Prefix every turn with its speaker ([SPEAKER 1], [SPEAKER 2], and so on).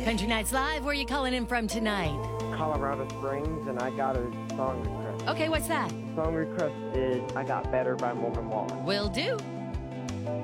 [SPEAKER 1] Country Nights Live, where you calling in from tonight?
[SPEAKER 2] Colorado Springs, and I got a song request.
[SPEAKER 1] Okay, what's that?
[SPEAKER 2] The song request is I Got Better by Morgan Wallen.
[SPEAKER 1] Will do.